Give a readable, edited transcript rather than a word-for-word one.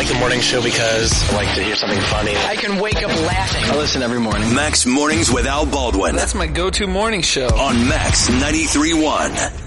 like the morning show because I like to hear something funny. I can wake up laughing. I listen every morning. Max Mornings with Al Baldwin. That's my go-to morning show. On Max 93.1.